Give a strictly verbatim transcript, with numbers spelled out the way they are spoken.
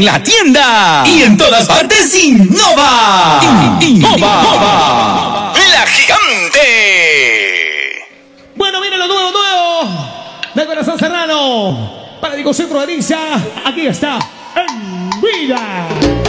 la tienda y en todas partes innova. Innova. La Gigante. Bueno, viene lo nuevo, nuevo de Corazón Serrano. Para Diego Centro de Niza. Aquí está. En vida.